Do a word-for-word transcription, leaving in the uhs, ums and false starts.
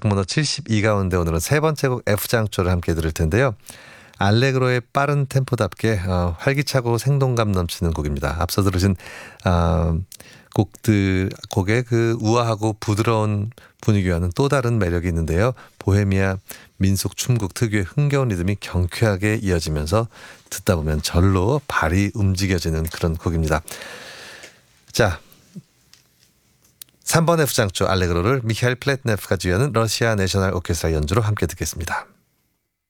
작문호 칠십이 가운데 오늘은 세 번째 곡 F장조를 함께 들을 텐데요. 알레그로의 빠른 템포답게 어, 활기차고 생동감 넘치는 곡입니다. 앞서 들으신 어, 곡들 곡의 그 우아하고 부드러운 분위기와는 또 다른 매력이 있는데요. 보헤미아 민속 춤곡 특유의 흥겨운 리듬이 경쾌하게 이어지면서 듣다 보면 절로 발이 움직여지는 그런 곡입니다. 자, 삼 번 F장조 알레그로를 미하일 플랫네프가 지휘하는 러시아 내셔널 오케스트라 연주로 함께 듣겠습니다.